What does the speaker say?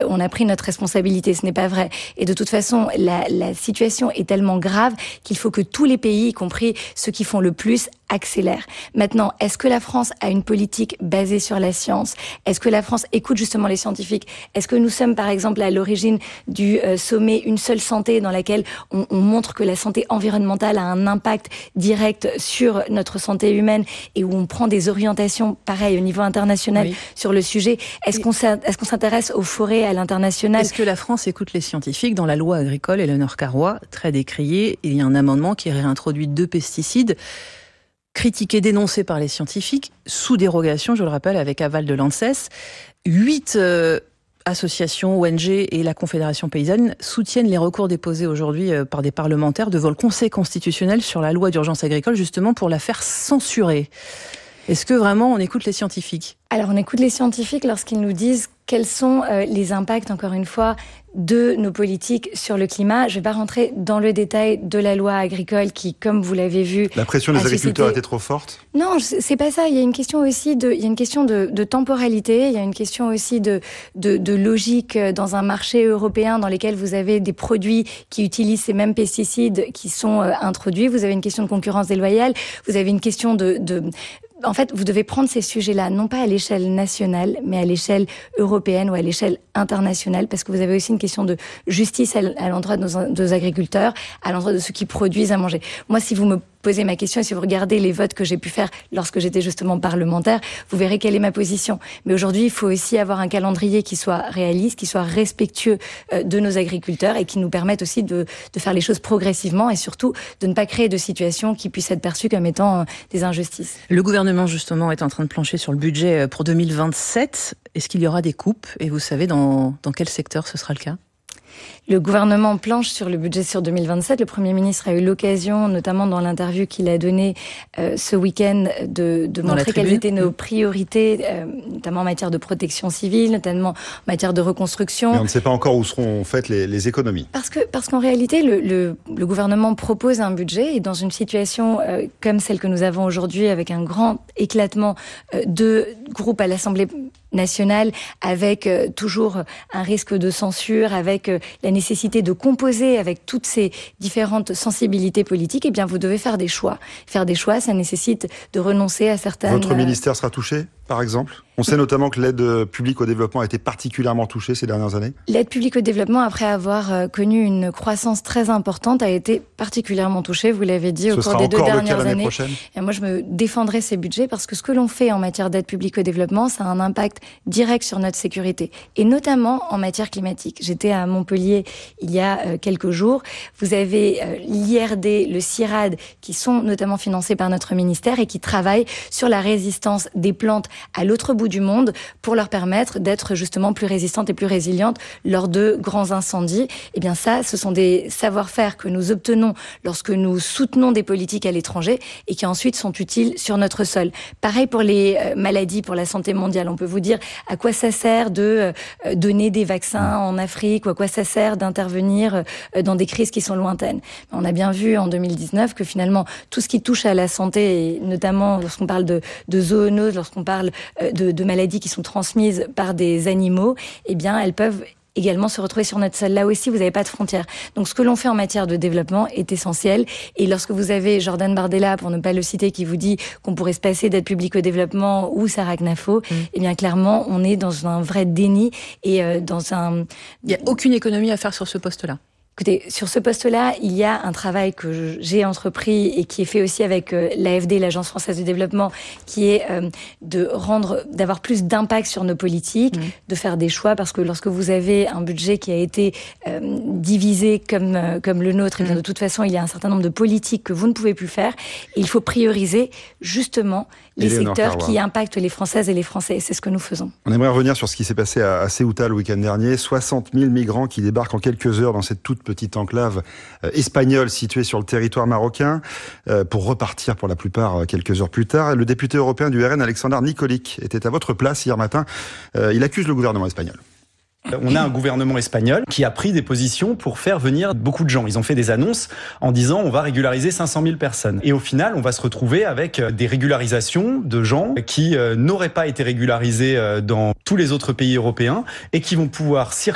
on a pris notre responsabilité. Ce n'est pas vrai. Et de toute façon, la situation est tellement grave qu'il faut que tous les pays, y compris ceux qui font le plus, accélèrent. Maintenant, est-ce que la France a une politique basée sur la science? Est-ce que la France écoute justement les scientifiques? Est-ce que nous sommes, par exemple, à l'origine du sommet Une seule santé, dans laquelle on montre que la santé environnementale a un impact direct sur notre santé humaine et où on prend des orientations, pareil, au niveau international sur le sujet? Est-ce qu'on s'intéresse aux forêts à l'international? Est-ce que la France écoute les scientifiques? Dans la loi agricole, Eleanor Carrois, très décriée, il y a un amendement qui réintroduit 2 pesticides critiqués, dénoncés par les scientifiques, sous dérogation, je le rappelle, avec aval de l'ANSES. 8 associations, ONG et la Confédération paysanne soutiennent les recours déposés aujourd'hui par des parlementaires devant le Conseil constitutionnel sur la loi d'urgence agricole, justement pour la faire censurer. Est-ce que vraiment on écoute les scientifiques? Alors on écoute les scientifiques lorsqu'ils nous disent quels sont les impacts, encore une fois, de nos politiques sur le climat. Je ne vais pas rentrer dans le détail de la loi agricole qui, comme vous l'avez vu... La pression des agriculteurs était trop forte? Non, c'est pas ça. Il y a une question aussi de temporalité. Il y a une question aussi de logique dans un marché européen dans lequel vous avez des produits qui utilisent ces mêmes pesticides qui sont introduits. Vous avez une question de concurrence déloyale. Vous avez une question en fait, vous devez prendre ces sujets-là, non pas à l'échelle nationale, mais à l'échelle européenne ou à l'échelle internationale, parce que vous avez aussi une question de justice à l'endroit de nos agriculteurs, à l'endroit de ceux qui produisent à manger. Moi, si vous me posez ma question et si vous regardez les votes que j'ai pu faire lorsque j'étais justement parlementaire, vous verrez quelle est ma position. Mais aujourd'hui, il faut aussi avoir un calendrier qui soit réaliste, qui soit respectueux de nos agriculteurs et qui nous permette aussi de faire les choses progressivement et surtout de ne pas créer de situations qui puissent être perçues comme étant des injustices. Le gouvernement, justement, est en train de plancher sur le budget pour 2027. Est-ce qu'il y aura des coupes? Et vous savez dans quel secteur ce sera le cas? Le gouvernement planche sur le budget sur 2027. Le Premier ministre a eu l'occasion, notamment dans l'interview qu'il a donnée ce week-end, de montrer quelles étaient nos priorités, notamment en matière de protection civile, notamment en matière de reconstruction. Mais on ne sait pas encore où seront faites les économies. Parce qu'en réalité, le gouvernement propose un budget et dans une situation comme celle que nous avons aujourd'hui, avec un grand éclatement de groupes à l'Assemblée nationale, avec toujours un risque de censure, avec la nécessité de composer avec toutes ces différentes sensibilités politiques, eh bien vous devez faire des choix. Faire des choix, ça nécessite de renoncer à certaines... Votre ministère sera touché, par exemple? On sait notamment que l'aide publique au développement a été particulièrement touchée ces dernières années. L'aide publique au développement, après avoir connu une croissance très importante, a été particulièrement touchée, vous l'avez dit, au cours des 2 dernières années. Et moi, je me défendrai ces budgets parce que ce que l'on fait en matière d'aide publique au développement, ça a un impact direct sur notre sécurité, et notamment en matière climatique. J'étais à Montpellier il y a quelques jours. Vous avez l'IRD, le CIRAD, qui sont notamment financés par notre ministère et qui travaillent sur la résistance des plantes à l'autre bout du monde pour leur permettre d'être justement plus résistantes et plus résilientes lors de grands incendies. Eh bien ça, ce sont des savoir-faire que nous obtenons lorsque nous soutenons des politiques à l'étranger et qui ensuite sont utiles sur notre sol. Pareil pour les maladies, pour la santé mondiale. On peut vous dire à quoi ça sert de donner des vaccins en Afrique ou à quoi ça sert d'intervenir dans des crises qui sont lointaines. On a bien vu en 2019 que finalement tout ce qui touche à la santé, et notamment lorsqu'on parle de zoonoses, lorsqu'on parle de maladies qui sont transmises par des animaux, eh bien elles peuvent également se retrouver sur notre sol. Là aussi, vous n'avez pas de frontières. Donc, ce que l'on fait en matière de développement est essentiel. Et lorsque vous avez Jordan Bardella, pour ne pas le citer, qui vous dit qu'on pourrait se passer d'aide publique au développement ou Sarah Knafo, eh bien, clairement, on est dans un vrai déni et dans un... Il n'y a aucune économie à faire sur ce poste-là. Écoutez, sur ce poste-là, il y a un travail que j'ai entrepris et qui est fait aussi avec l'AFD, l'Agence française de développement, qui est d'avoir plus d'impact sur nos politiques, de faire des choix, parce que lorsque vous avez un budget qui a été divisé comme le nôtre, et bien de toute façon, il y a un certain nombre de politiques que vous ne pouvez plus faire. Et il faut prioriser justement les secteurs qui impactent les Françaises et les Français. C'est ce que nous faisons. On aimerait revenir sur ce qui s'est passé à Ceuta le week-end dernier. 60 000 migrants qui débarquent en quelques heures dans cette toute petite enclave espagnole située sur le territoire marocain pour repartir pour la plupart quelques heures plus tard. Le député européen du RN, Alexander Nikolic, était à votre place hier matin. Il accuse le gouvernement espagnol. On a un gouvernement espagnol qui a pris des positions pour faire venir beaucoup de gens. Ils ont fait des annonces en disant on va régulariser 500 000 personnes. Et au final, on va se retrouver avec des régularisations de gens qui n'auraient pas été régularisés dans tous les autres pays européens et qui vont pouvoir circuler